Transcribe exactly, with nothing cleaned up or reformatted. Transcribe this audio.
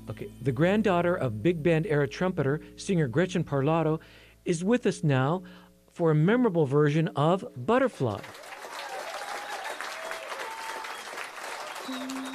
Okay, the granddaughter of big band era trumpeter, singer Gretchen Parlato, is with us now for a memorable version of Butterfly.